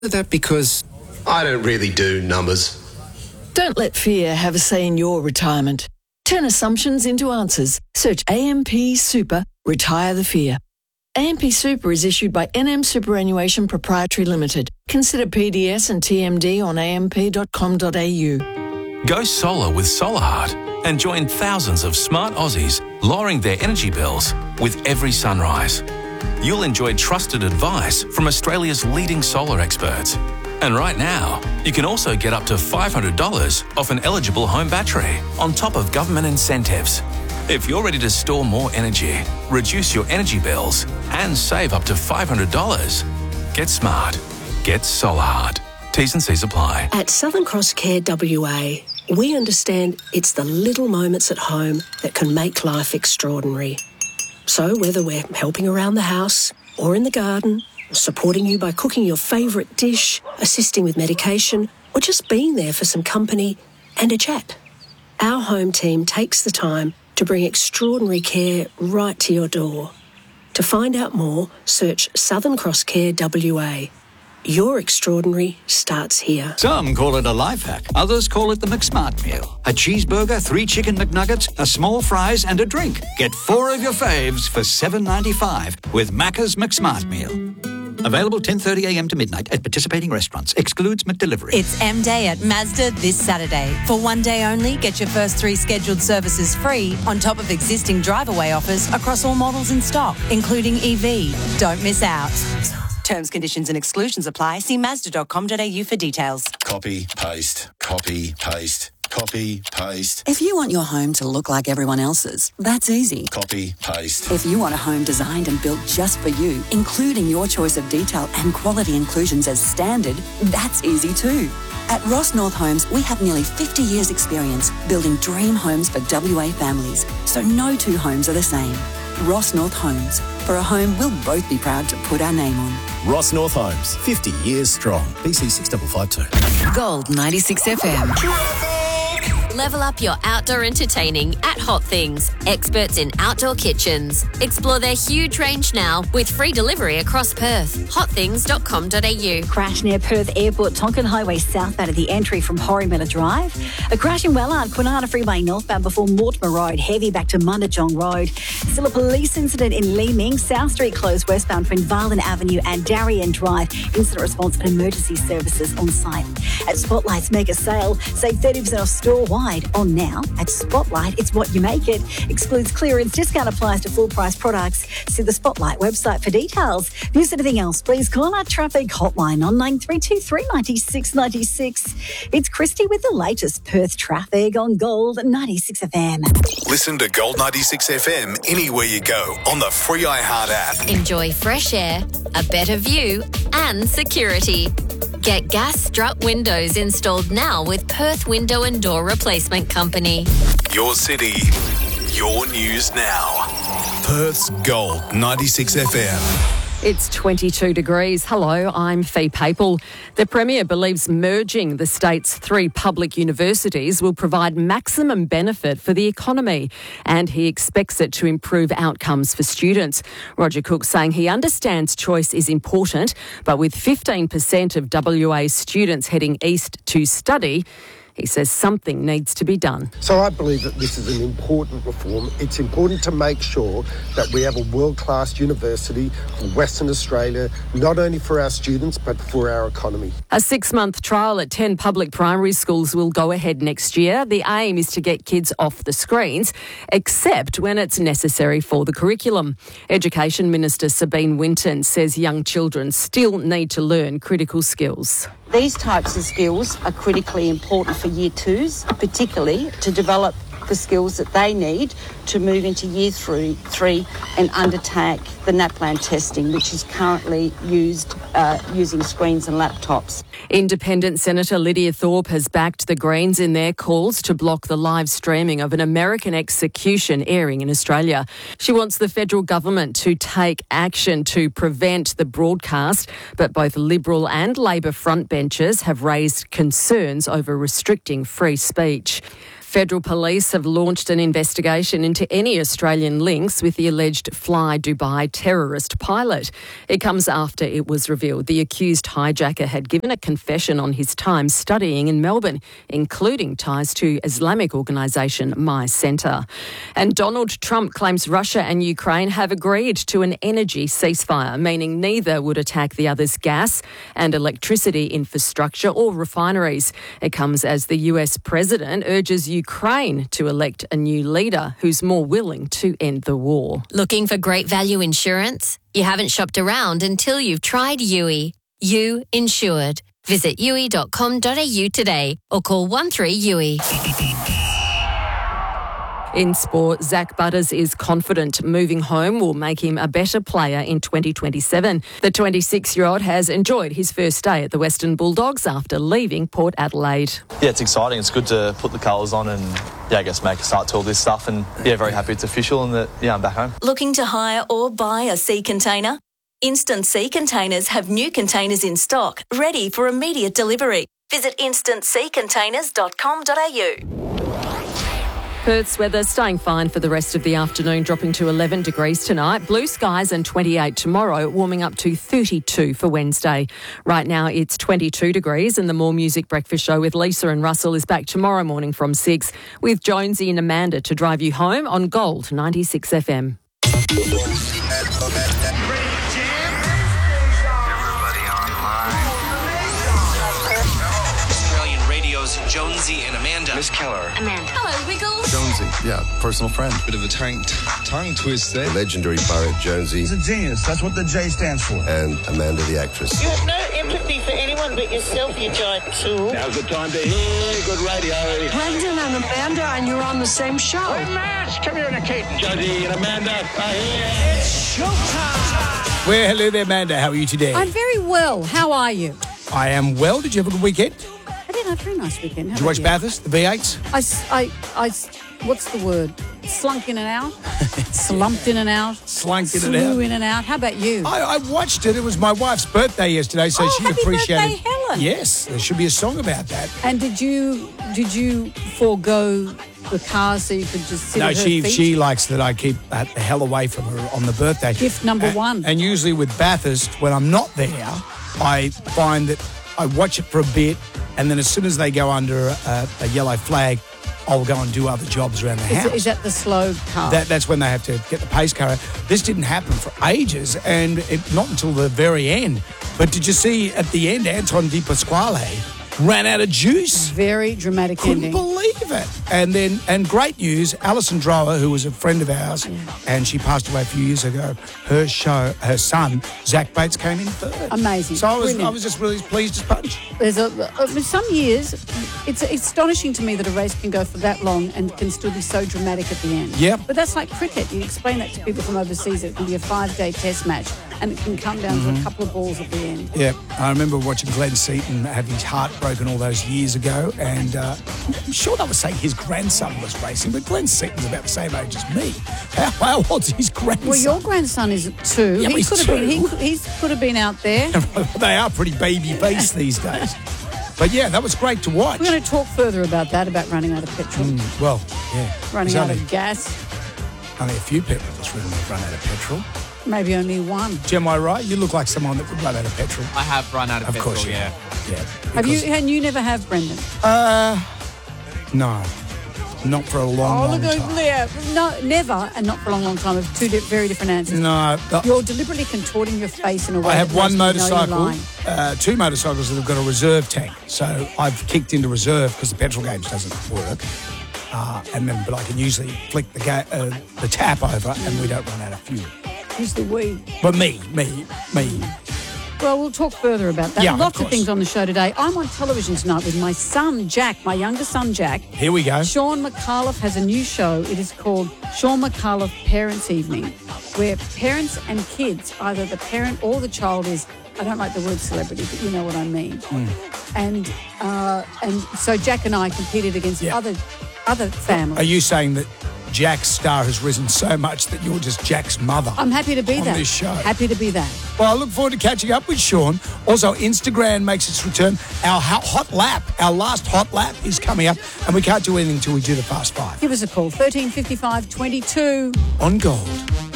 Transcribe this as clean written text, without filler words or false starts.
that because I don't really do numbers. Don't let fear have a say in your retirement. Turn assumptions into answers. Search AMP Super, retire the fear. AMP Super is issued by NM Superannuation Proprietary Limited. Consider PDS and TMD on amp.com.au. Go solar with Solarheart and join thousands of smart Aussies lowering their energy bills with every sunrise. You'll enjoy trusted advice from Australia's leading solar experts. And right now, you can also get up to $500 off an eligible home battery on top of government incentives. If you're ready to store more energy, reduce your energy bills and save up to $500, get smart. Get Solarheart. T's and C's apply. At Southern Cross Care WA, we understand it's the little moments at home that can make life extraordinary. So whether we're helping around the house or in the garden, supporting you by cooking your favourite dish, assisting with medication, or just being there for some company and a chat, our home team takes the time to bring extraordinary care right to your door. To find out more, search Southern Cross Care WA. Your extraordinary starts here. Some call it a life hack. Others call it the McSmart meal. A cheeseburger, 3 chicken McNuggets, a small fries and a drink. Get 4 of your faves for $7.95 with Macca's McSmart meal. Available 10:30am to midnight at participating restaurants. Excludes McDelivery. It's M-Day at Mazda this Saturday. For one day only, get your first 3 scheduled services free on top of existing drive-away offers across all models in stock, including EV. Don't miss out. Terms, conditions and exclusions apply. See Mazda.com.au for details. Copy, paste, copy, paste. Copy, paste. If you want your home to look like everyone else's, that's easy. Copy, paste. If you want a home designed and built just for you, including your choice of detail and quality inclusions as standard, that's easy too. At Ross North Homes, we have nearly 50 years' experience building dream homes for WA families, so no 2 homes are the same. Ross North Homes. For a home we'll both be proud to put our name on. Ross North Homes, 50 years strong. BC 6552. Gold 96 FM. Level up your outdoor entertaining at Hot Things, experts in outdoor kitchens. Explore their huge range now with free delivery across Perth. Hotthings.com.au. Crash near Perth Airport, Tonkin Highway southbound at the entry from Horrymiller Drive. A crash in Wellard, Kwinana Freeway northbound before Mortimer Road, heavy back to Mundajong Road. Still a police incident in Leeming, South Street closed westbound between Varlin Avenue and Darien Drive. Incident response and emergency services on site. At Spotlight's mega sale, save 30% off store-wide on now. At Spotlight, it's what you make it. Excludes clearance. Discount applies to full price products. See the Spotlight website for details. If there's anything else, please call our traffic hotline on 9323 96 96. It's Christy with the latest Perth traffic on Gold 96 FM. Listen to Gold 96 FM anywhere you go on the free iHeart app. Enjoy fresh air, a better view, and security. Get gas strut windows installed now with Perth Window and Door Replacement Company. Your city, your news now. Perth's Gold 96 FM. It's 22 degrees. Hello, I'm Fee Papel. The Premier believes merging the state's 3 public universities will provide maximum benefit for the economy, and he expects it to improve outcomes for students. Roger Cook saying he understands choice is important, but with 15% of WA students heading east to study, he says something needs to be done. So I believe that this is an important reform. It's important to make sure that we have a world-class university for Western Australia, not only for our students, but for our economy. A 6-month trial at 10 public primary schools will go ahead next year. The aim is to get kids off the screens, except when it's necessary for the curriculum. Education Minister Sabine Winton says young children still need to learn critical skills. These types of skills are critically important for Year 2s, particularly to develop the skills that they need to move into Year 3 and undertake the NAPLAN testing, which is currently used using screens and laptops. Independent Senator Lydia Thorpe has backed the Greens in their calls to block the live streaming of an American execution airing in Australia. She wants the federal government to take action to prevent the broadcast, but both Liberal and Labor frontbenchers have raised concerns over restricting free speech. Federal police have launched an investigation into any Australian links with the alleged Fly Dubai terrorist pilot. It comes after it was revealed the accused hijacker had given a confession on his time studying in Melbourne, including ties to Islamic organisation My Centre. And Donald Trump claims Russia and Ukraine have agreed to an energy ceasefire, meaning neither would attack the other's gas and electricity infrastructure or refineries. It comes as the US president urges Ukraine to elect a new leader who's more willing to end the war. Looking for great value insurance? You haven't shopped around until you've tried Yui. You insured. Visit yui.com.au today or call 13-YUI. In sport, Zach Butters is confident moving home will make him a better player in 2027. The 26-year-old has enjoyed his first day at the Western Bulldogs after leaving Port Adelaide. Yeah, it's exciting. It's good to put the colours on and, I guess make a start to all this stuff. And, very happy it's official and that, I'm back home. Looking to hire or buy a sea container? Instant Sea Containers have new containers in stock, ready for immediate delivery. Visit instantseacontainers.com.au. Perth's weather staying fine for the rest of the afternoon, dropping to 11 degrees tonight. Blue skies and 28 tomorrow, warming up to 32 for Wednesday. Right now it's 22 degrees and the More Music Breakfast Show with Lisa and Russell is back tomorrow morning from 6 with Jonesy and Amanda to drive you home on Gold 96 FM. Jonesy and Amanda. Miss Keller. Amanda. Hello, Wiggles. Jonesy, personal friend. Bit of a tongue twist there. The legendary poet Jonesy. He's a genius. That's what the J stands for. And Amanda the actress. You have no empathy for anyone but yourself, you giant tool. Now's the time to hear good radio. Brendan and Amanda, and you're on the same show. We're mass communicating. Jonesy and Amanda are here. It's showtime. Well, hello there, Amanda. How are you today? I'm very well. How are you? I am well. Did you have a good weekend? I did have a very nice weekend. Did you watch Bathurst, the V8s? I what's the word? Slunk in and out? Slumped in and out? Slunk in and Slew out. in and out. How about you? I watched it. It was my wife's birthday yesterday, so she happy appreciated. Birthday, Helen. Yes, there should be a song about that. And did you forego the car so you could just sit at her feet? She likes that I keep the hell away from her on the birthday. Gift number one. And usually with Bathurst, when I'm not there, I find that I watch it for a bit, and then as soon as they go under a yellow flag, I'll go and do other jobs around the house. Is that the slow car? That's when they have to get the pace car out. This didn't happen for ages, and not until the very end. But did you see at the end, Anton Di Pasquale ran out of juice? Very dramatic ending. Couldn't believe it. And great news, Alison Drower, who was a friend of ours, and she passed away a few years ago, her son, Zach Bates, came in third. Amazing. So I was just really pleased as punch. There's some years, it's astonishing to me that a race can go for that long and can still be so dramatic at the end. Yep. But that's like cricket. You explain that to people from overseas. It can be a 5-day test match and it can come down to a couple of balls at the end. Yeah, I remember watching Glenn Seaton have his heart broken all those years ago, and I'm sure they were saying his grandson was racing, but Glenn Seaton's about the same age as me. How old's his grandson? Well, your grandson is 2. Yeah, he could have been out there. They are pretty baby-faced these days. But yeah, that was great to watch. We're going to talk further about that, about running out of petrol. Running out of gas. Only a few people that's really run out of petrol. Maybe only one. Am I right? You look like someone that would run out of petrol. I have run out of petrol, course you yeah. Have you? And you never have, Brendan? No. Not for a long time. Yeah. No, never, and not for a long time. Two very different answers. No. You're deliberately contorting your face in a way. I have one motorcycle, 2 motorcycles that have got a reserve tank. So I've kicked into reserve because the petrol gauge doesn't work. But I can usually flick the tap over and we don't run out of fuel. Who's the we? But me. Well, we'll talk further about that. Yeah, Lots of of things on the show today. I'm on television tonight with my son, Jack, my younger son, Jack. Here we go. Sean McAuliffe has a new show. It is called Sean McAuliffe Parents Evening, where parents and kids, either the parent or the child is, I don't like the word celebrity, but you know what I mean. And so Jack and I competed against other families. Are you saying that Jack's star has risen so much that you're just Jack's mother. I'm happy to be on that. this show. Happy to be that. Well, I look forward to catching up with Sean. Also, Instagram makes its return. Our hot lap, our last hot lap is coming up, and we can't do anything until we do the Fast Five. Give us a call, 1355 22. On Gold.